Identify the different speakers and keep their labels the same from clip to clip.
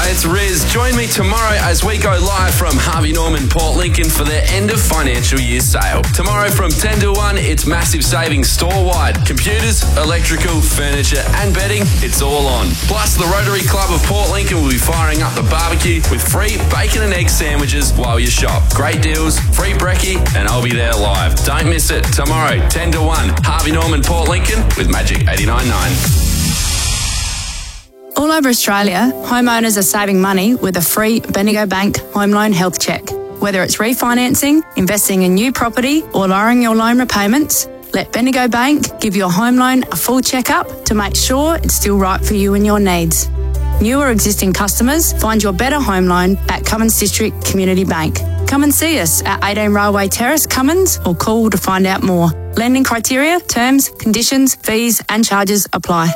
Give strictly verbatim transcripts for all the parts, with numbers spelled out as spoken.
Speaker 1: it's Riz. Join me tomorrow as we go live from Harvey Norman Port Lincoln for their end of financial year sale. Tomorrow from ten to one, it's massive savings store-wide. Computers, electrical, furniture and bedding, it's all on. Plus, the Rotary Club of Port Lincoln will be firing up the barbecue with free bacon and egg sandwiches while you shop. Great deals, free brekkie, and I'll be there live. Don't miss it. Tomorrow, ten to one, Harvey Norman Port Lincoln with Magic eighty-nine point nine.
Speaker 2: All over Australia, homeowners are saving money with a free Bendigo Bank Home Loan Health Check. Whether it's refinancing, investing in new property or lowering your loan repayments, let Bendigo Bank give your home loan a full check-up to make sure it's still right for you and your needs. New or existing customers, find your better home loan at Cummins District Community Bank. Come and see us at eighteen Railway Terrace, Cummins, or call to find out more. Lending criteria, terms, conditions, fees and charges apply.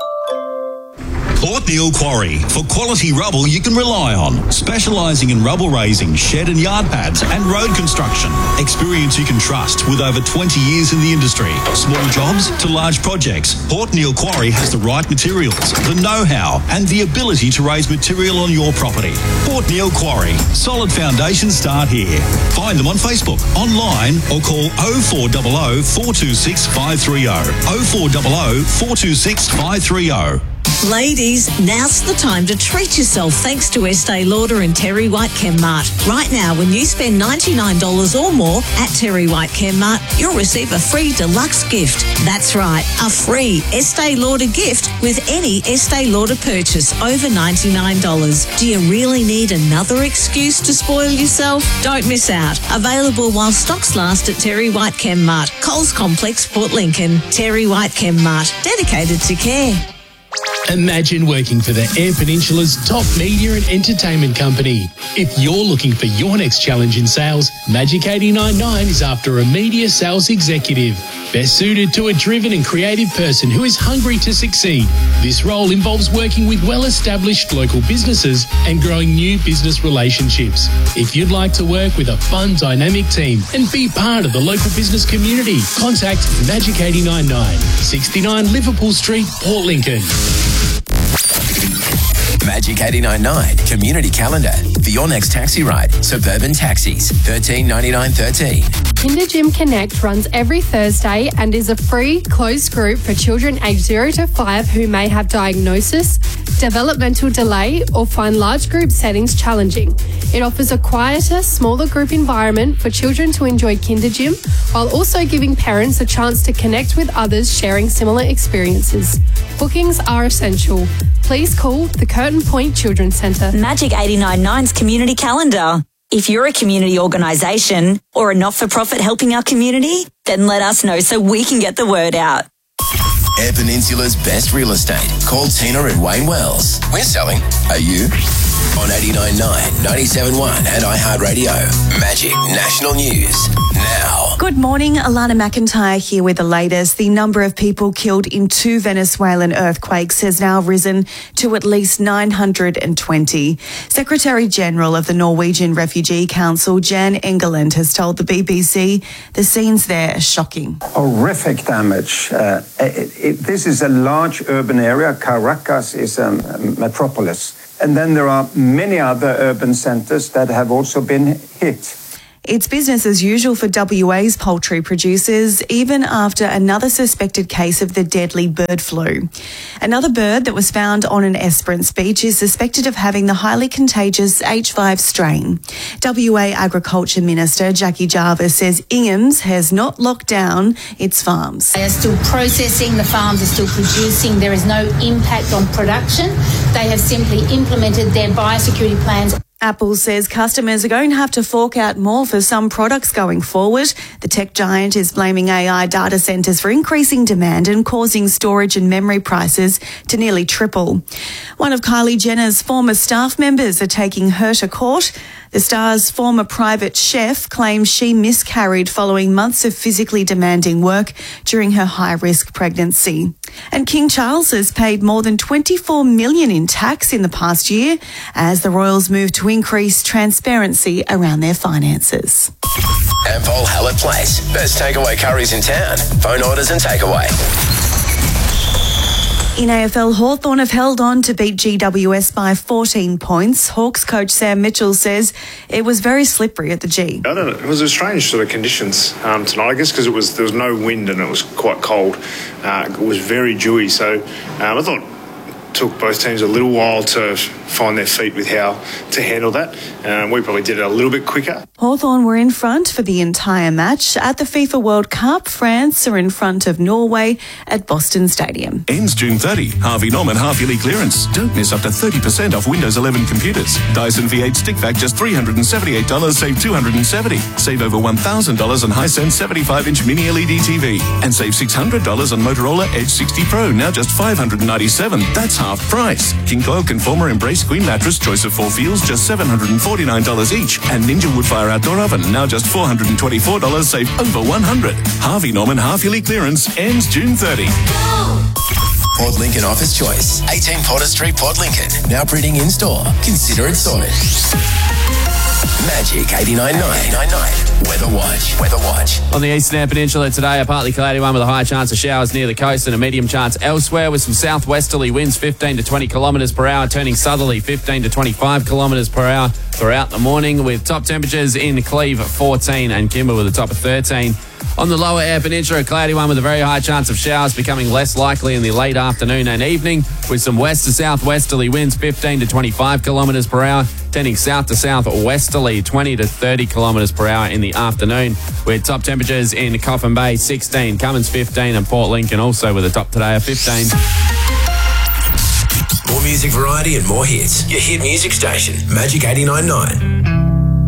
Speaker 3: Port Neal Quarry, for quality rubble you can rely on. Specialising in rubble raising, shed and yard pads and road construction. Experience you can trust with over twenty years in the industry. Small jobs to large projects, Port Neal Quarry has the right materials, the know-how and the ability to raise material on your property. Port Neal Quarry. Solid foundations start here. Find them on Facebook, online or call oh four hundred, four two six, five three oh. oh four hundred, four two six, five three oh.
Speaker 4: Ladies, now's the time to treat yourself thanks to Estee Lauder and Terry White Chemmart. Right now, when you spend ninety-nine dollars or more at Terry White Chemmart, you'll receive a free deluxe gift. That's right, a free Estee Lauder gift with any Estee Lauder purchase over ninety-nine dollars. Do you really need another excuse to spoil yourself? Don't miss out. Available while stocks last at Terry White Chemmart, Coles Complex, Port Lincoln. Terry White Chemmart, dedicated to care.
Speaker 5: Imagine working for the Eyre Peninsula's top media and entertainment company. If you're looking for your next challenge in sales, Magic eighty-nine point nine is after a media sales executive. Best suited to a driven and creative person who is hungry to succeed. This role involves working with well-established local businesses and growing new business relationships. If you'd like to work with a fun, dynamic team and be part of the local business community, contact Magic eighty-nine point nine, sixty-nine Liverpool Street, Port Lincoln.
Speaker 6: Magic eighty-nine point nine Community Calendar for your next taxi ride. Suburban Taxis, thirteen ninety-nine thirteen.
Speaker 7: Kinder Gym Connect runs every Thursday and is a free closed group for children aged zero to five who may have diagnosis, developmental delay or find large group settings challenging. It offers a quieter, smaller group environment for children to enjoy Kinder Gym while also giving parents a chance to connect with others sharing similar experiences. Bookings are essential. Please call the Curtin Point Children's Centre.
Speaker 8: Magic eighty-nine point nine's Community Calendar. If you're a community organisation or a not-for-profit helping our community, then let us know so we can get the word out.
Speaker 6: Eyre Peninsula's best real estate. Call Tina and Wayne Wells. We're selling. Are you? On eighty-nine point nine, ninety-seven point one and iHeartRadio. Magic National News. Now.
Speaker 9: Good morning. Alana McIntyre here with the latest. The number of people killed in two Venezuelan earthquakes has now risen to at least nine hundred twenty. Secretary-General of the Norwegian Refugee Council, Jan Egeland, has told the B B C the scenes there are shocking.
Speaker 10: Horrific damage. Uh, it, it, this is a large urban area. Caracas is a metropolis. And then there are many other urban centres that have also been hit.
Speaker 9: It's business as usual for W A's poultry producers, even after another suspected case of the deadly bird flu. Another bird that was found on an Esperance beach is suspected of having the highly contagious H five strain. W A Agriculture Minister Jackie Jarvis says Ingham's has not locked down its farms.
Speaker 11: They are still processing, the farms are still producing, there is no impact on production. They have simply implemented their biosecurity plans.
Speaker 9: Apple says customers are going to have to fork out more for some products going forward. The tech giant is blaming A I data centres for increasing demand and causing storage and memory prices to nearly triple. One of Kylie Jenner's former staff members are taking her to court. The star's former private chef claims she miscarried following months of physically demanding work during her high-risk pregnancy. And King Charles has paid more than twenty-four million dollars in tax in the past year as the royals move to increase transparency around their finances.
Speaker 6: Ampol Hallett Place. Best takeaway curries in town. Phone orders and takeaway.
Speaker 9: In A F L, Hawthorn have held on to beat G W S by fourteen points. Hawks coach Sam Mitchell says it was very slippery at the G.
Speaker 12: I don't know. It was a strange sort of conditions um, tonight, I guess, because it was there was no wind and it was quite cold. Uh, it was very dewy, so um, I thought it took both teams a little while to find their feet with how to handle that. Um, we probably did it a little bit quicker.
Speaker 9: Hawthorn were in front for the entire match. At the FIFA World Cup, France are in front of Norway at Boston Stadium.
Speaker 13: Ends June thirtieth. Harvey Norman half-yearly clearance. Don't miss up to thirty percent off Windows eleven computers. Dyson V eight stick vac just three hundred seventy-eight dollars, save two hundred seventy dollars. Save over one thousand dollars on Hisense seventy-five inch mini L E D T V. And save six hundred dollars on Motorola Edge sixty Pro, now just five hundred ninety-seven dollars. That's half price. King Coil Conformer Embrace Queen Mattress, choice of four feels, just seven hundred forty-nine dollars each. And Ninja Woodfire Outdoor Oven, now just four hundred twenty-four dollars, save over one hundred dollars. Harvey Norman half-yearly clearance ends June thirtieth.
Speaker 6: Port Lincoln Office Choice. eighteen Potter Street, Port Lincoln. Now printing in store. Consider it sorted. Magic eighty-nine point nine. Weather Watch. Weather Watch.
Speaker 1: On the Eastern Air Peninsula today, a partly cloudy one with a high chance of showers near the coast and a medium chance elsewhere with some southwesterly winds fifteen to twenty kilometres per hour, turning southerly fifteen to twenty-five kilometres per hour throughout the morning, with top temperatures in Cleve fourteen and Kimber with a top of thirteen. On the lower Air Peninsula, a cloudy one with a very high chance of showers becoming less likely in the late afternoon and evening, with some west to southwesterly winds fifteen to twenty-five kilometres per hour, turning south to southwesterly twenty to thirty kilometres per hour in the afternoon, with top temperatures in Coffin Bay sixteen, Cummins fifteen and Port Lincoln also with a top today of fifteen.
Speaker 6: More music variety and more hits. Your hit music station, Magic eighty-nine point nine.